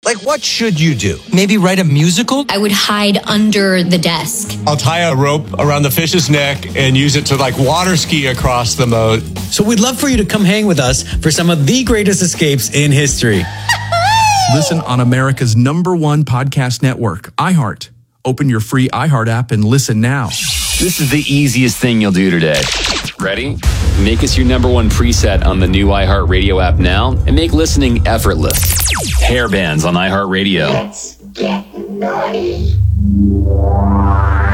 Like, what should you do? Maybe write a musical? I would hide under the desk. I'll tie a rope around the fish's neck and use it to water ski across the moat. So we'd love for you to come hang with us for some of the greatest escapes in history. Listen on America's #1 podcast network, iHeart. Open your free iHeart app and listen now. This is the easiest thing you'll do today. Ready? Make us your #1 preset on the new iHeartRadio app now and make listening effortless. Hair bands on iHeartRadio. Let's get naughty.